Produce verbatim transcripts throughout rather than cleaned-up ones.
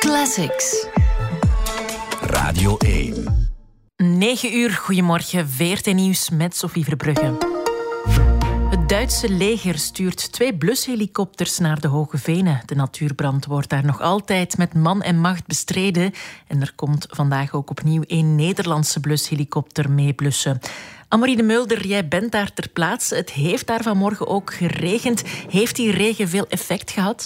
Classics. Radio één. negen uur, goedemorgen, V R T Nieuws met Sophie Verbrugge. Het Duitse leger stuurt twee blushelikopters naar de Hoge Venen. De natuurbrand wordt daar nog altijd met man en macht bestreden. En er komt vandaag ook opnieuw een Nederlandse blushelikopter meeblussen. Amorie de Mulder, jij bent daar ter plaatse. Het heeft daar vanmorgen ook geregend. Heeft die regen veel effect gehad?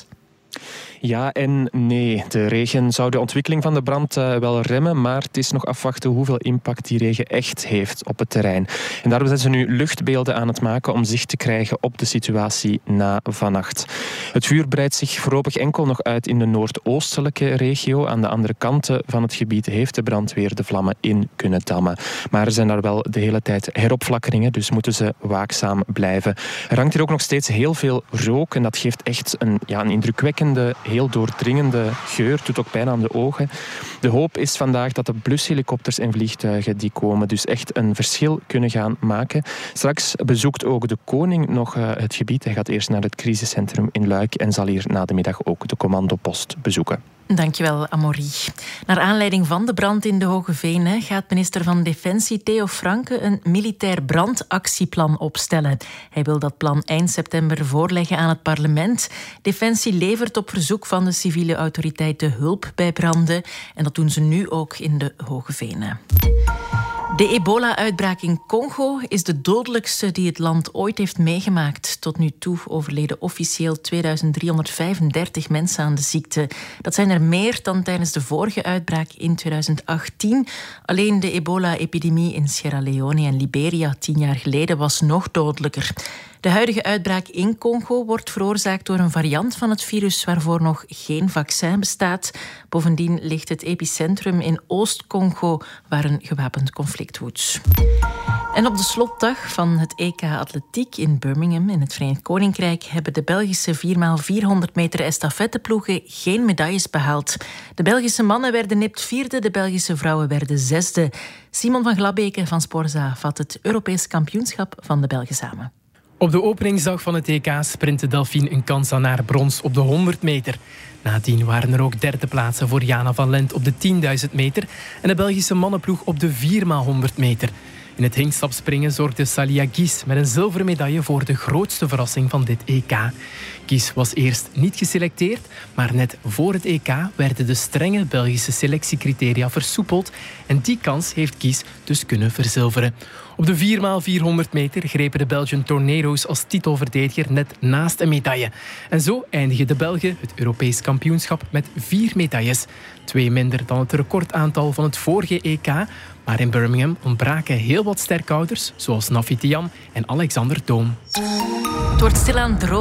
Ja en nee. De regen zou de ontwikkeling van de brand uh, wel remmen, maar het is nog afwachten hoeveel impact die regen echt heeft op het terrein. En daarom zijn ze nu luchtbeelden aan het maken om zicht te krijgen op de situatie na vannacht. Het vuur breidt zich voorlopig enkel nog uit in de noordoostelijke regio. Aan de andere kanten van het gebied heeft de brandweer de vlammen in kunnen dammen. Maar er zijn daar wel de hele tijd heropflakkeringen, dus moeten ze waakzaam blijven. Er hangt hier ook nog steeds heel veel rook en dat geeft echt een, ja, een indrukwekkende, heel doordringende geur, doet ook pijn aan de ogen. De hoop is vandaag dat de blushelikopters en vliegtuigen die komen dus echt een verschil kunnen gaan maken. Straks bezoekt ook de koning nog uh, het gebied. Hij gaat eerst naar het crisiscentrum in Luik en zal hier na de middag ook de commandopost bezoeken. Dankjewel, Amorie. Naar aanleiding van de brand in de Hoge Venen gaat minister van Defensie Theo Franke een militair brandactieplan opstellen. Hij wil dat plan eind september voorleggen aan het parlement. Defensie levert op verzoek van de civiele autoriteiten hulp bij branden. En dat doen ze nu ook in de Hoge Venen. De ebola-uitbraak in Congo is de dodelijkste die het land ooit heeft meegemaakt. Tot nu toe overleden officieel tweeduizend driehonderdvijfendertig mensen aan de ziekte. Dat zijn er meer dan tijdens de vorige uitbraak in tweeduizend achttien. Alleen de ebola-epidemie in Sierra Leone en Liberia tien jaar geleden was nog dodelijker. De huidige uitbraak in Congo wordt veroorzaakt door een variant van het virus waarvoor nog geen vaccin bestaat. Bovendien ligt het epicentrum in Oost-Congo, waar een gewapend conflict woedt. En op de slotdag van het E K Atletiek in Birmingham in het Verenigd Koninkrijk hebben de Belgische vier bij vierhonderd meter estafetteploegen geen medailles behaald. De Belgische mannen werden nipt vierde, de Belgische vrouwen werden zesde. Simon van Glabeke van Sporza vat het Europees kampioenschap van de Belgen samen. Op de openingsdag van het E K sprintte Delphine een kans aan haar brons op de honderd meter. Nadien waren er ook derde plaatsen voor Jana van Lent op de tienduizend meter en de Belgische mannenploeg op de vier bij honderd meter. In het hingstapspringen zorgde Salia Guis met een zilveren medaille voor de grootste verrassing van dit E K. Guis was eerst niet geselecteerd, maar net voor het E K werden de strenge Belgische selectiecriteria versoepeld en die kans heeft Guis dus kunnen verzilveren. Op de vier bij vierhonderd meter grepen de Belgian Tornado's als titelverdediger net naast een medaille. En zo eindigen de Belgen het Europees kampioenschap met vier medailles. Twee minder dan het recordaantal van het vorige E K. Maar in Birmingham ontbraken heel wat sterkhouders, zoals Nafi Tiam en Alexander Doom. Het wordt stilaan droog.